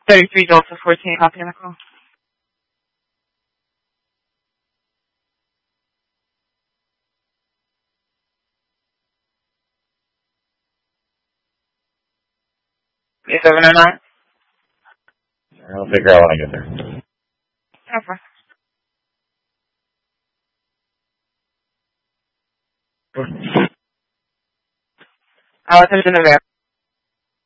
33 Delta 14, copy on the call. Is 709? I'll figure out when I get there. Okay. I'll attention to there.